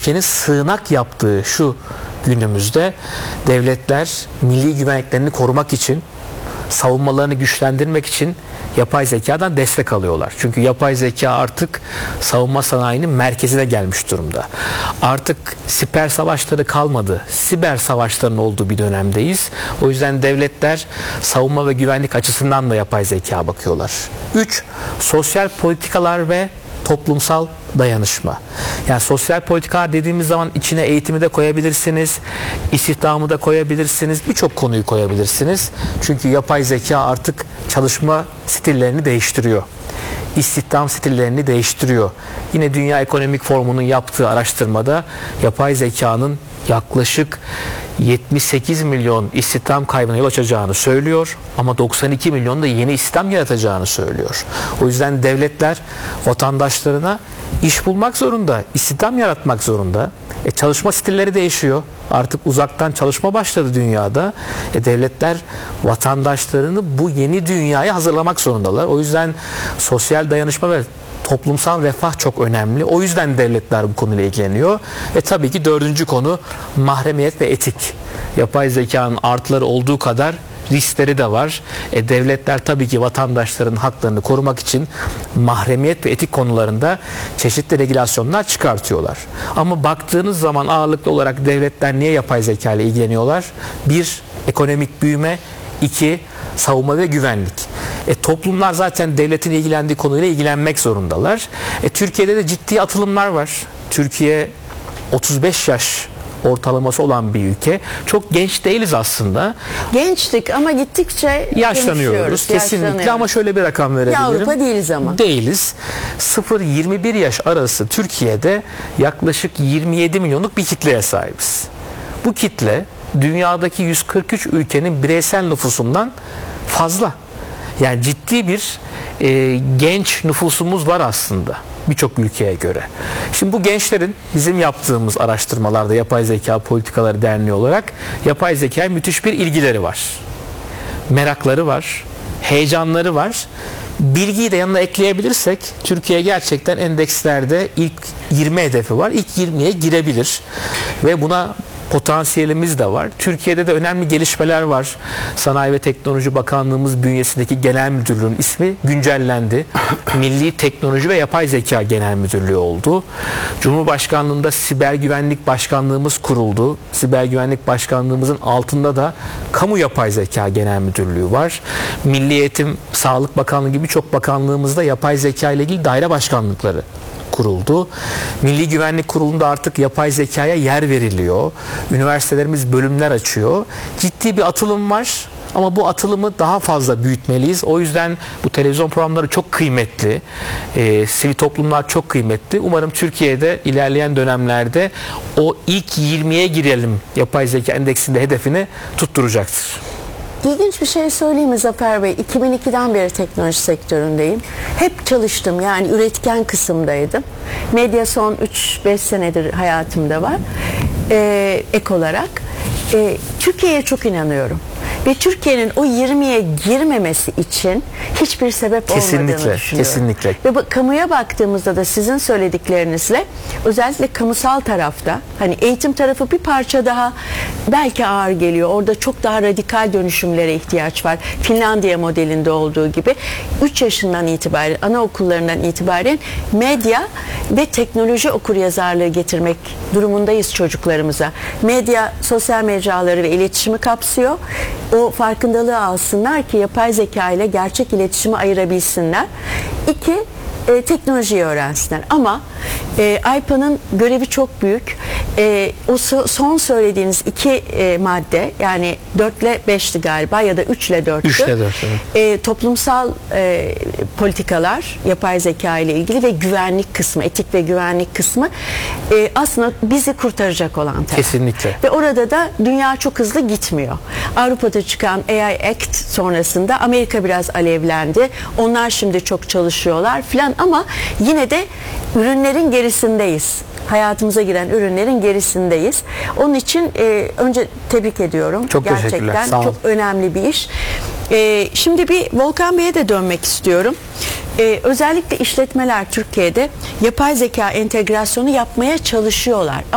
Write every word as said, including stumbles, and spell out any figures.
ülkenin sığınak yaptığı şu günümüzde devletler milli güvenliklerini korumak için, savunmalarını güçlendirmek için yapay zekadan destek alıyorlar. Çünkü yapay zeka artık savunma sanayinin merkezine gelmiş durumda. Artık siper savaşları kalmadı. Siber savaşların olduğu bir dönemdeyiz. O yüzden devletler savunma ve güvenlik açısından da yapay zeka bakıyorlar. üç. Sosyal politikalar ve toplumsal dayanışma. Yani sosyal politika dediğimiz zaman içine eğitimi de koyabilirsiniz, istihdamı da koyabilirsiniz, birçok konuyu koyabilirsiniz. Çünkü yapay zeka artık çalışma stillerini değiştiriyor. İstihdam stillerini değiştiriyor. Yine Dünya Ekonomik Forumu'nun yaptığı araştırmada yapay zekanın yaklaşık yetmiş sekiz milyon istihdam kaybına yol açacağını söylüyor ama doksan iki milyon da yeni istihdam yaratacağını söylüyor. O yüzden devletler vatandaşlarına iş bulmak zorunda, istihdam yaratmak zorunda. E, çalışma stilleri değişiyor. Artık uzaktan çalışma başladı dünyada. E, devletler vatandaşlarını bu yeni dünyaya hazırlamak zorundalar. O yüzden sosyal dayanışma ve toplumsal refah çok önemli. O yüzden devletler bu konuyla ilgileniyor. Ve tabii ki dördüncü konu mahremiyet ve etik. Yapay zekanın artıları olduğu kadar riskleri de var. E, devletler tabii ki vatandaşların haklarını korumak için mahremiyet ve etik konularında çeşitli regülasyonlar çıkartıyorlar. Ama baktığınız zaman ağırlıklı olarak devletler niye yapay zeka ile ilgileniyorlar? Bir, ekonomik büyüme. İki, savunma ve güvenlik. E, toplumlar zaten devletin ilgilendiği konuyla ilgilenmek zorundalar. E, Türkiye'de de ciddi atılımlar var. Türkiye otuz beş yaş ortalaması olan bir ülke. Çok genç değiliz aslında. Gençtik ama gittikçe yaşlanıyoruz. Kesinlikle ama şöyle bir rakam verebilirim. Ya Avrupa değiliz ama. Değiliz. sıfır yirmi bir yaş arası Türkiye'de yaklaşık yirmi yedi milyonluk bir kitleye sahibiz. Bu kitle dünyadaki yüz kırk üç ülkenin bireysel nüfusundan fazla. Yani ciddi bir e, genç nüfusumuz var aslında birçok ülkeye göre. Şimdi bu gençlerin bizim yaptığımız araştırmalarda Yapay Zeka Politikaları Derneği olarak yapay zekaya müthiş bir ilgileri var. Merakları var, heyecanları var. Bilgiyi de yanına ekleyebilirsek Türkiye gerçekten endekslerde ilk yirmi hedefi var. İlk yirmiye girebilir ve buna potansiyelimiz de var. Türkiye'de de önemli gelişmeler var. Sanayi ve Teknoloji Bakanlığımız bünyesindeki genel müdürlüğün ismi güncellendi. Milli Teknoloji ve Yapay Zeka Genel Müdürlüğü oldu. Cumhurbaşkanlığında Siber Güvenlik Başkanlığımız kuruldu. Siber Güvenlik Başkanlığımızın altında da Kamu Yapay Zeka Genel Müdürlüğü var. Milli Eğitim, Sağlık Bakanlığı gibi birçok bakanlığımızda yapay zeka ile ilgili daire başkanlıkları kuruldu. Milli Güvenlik Kurulu'nda artık yapay zekaya yer veriliyor. Üniversitelerimiz bölümler açıyor. Ciddi bir atılım var ama bu atılımı daha fazla büyütmeliyiz. O yüzden bu televizyon programları çok kıymetli. Ee, sivil toplumlar çok kıymetli. Umarım Türkiye'de ilerleyen dönemlerde o ilk yirmiye girelim yapay zeka endeksinde hedefini tutturacaktır. İlginç bir şey söyleyeyim mi Zafer Bey? iki bin ikiden beri teknoloji sektöründeyim. Hep çalıştım, yani üretken kısımdaydım. Medya son üç beş senedir hayatımda var. Ee, ek olarak. Ee, Türkiye'ye çok inanıyorum. Ve Türkiye'nin o yirmiye girmemesi için hiçbir sebep kesinlikle, olmadığını düşünüyorum. Kesinlikle. Ve bu, kamuya baktığımızda da sizin söylediklerinizle özellikle kamusal tarafta hani eğitim tarafı bir parça daha belki ağır geliyor. Orada çok daha radikal dönüşümlere ihtiyaç var. Finlandiya modelinde olduğu gibi üç yaşından itibaren, anaokullarından itibaren medya ve teknoloji okuryazarlığı getirmek durumundayız çocuklarımıza. Medya, sosyal mecraları ve iletişimi kapsıyor. O farkındalığı alsınlar ki yapay zeka ile gerçek iletişimi ayırabilsinler. İki, e, teknolojiyi öğrensinler. Ama e, AYPA'nın görevi çok büyük. E, o so, son söylediğiniz iki e, madde, yani dört ile beşti galiba ya da üç ile dörttü. üç ile dört. E, toplumsal e, politikalar, yapay zeka ile ilgili ve güvenlik kısmı, etik ve güvenlik kısmı e, aslında bizi kurtaracak olan taraf. Kesinlikle. Ve orada da dünya çok hızlı gitmiyor. Avrupa'da çıkan A I Act sonrasında Amerika biraz alevlendi. Onlar şimdi çok çalışıyorlar filan ama yine de ürünlerin gerisindeyiz. Hayatımıza giren ürünlerin gerisindeyiz. Onun için e, önce tebrik ediyorum. Çok gerçekten Sağ çok önemli bir iş. E, şimdi bir Volkan Bey'e de dönmek istiyorum. E, özellikle işletmeler Türkiye'de yapay zeka entegrasyonu yapmaya çalışıyorlar.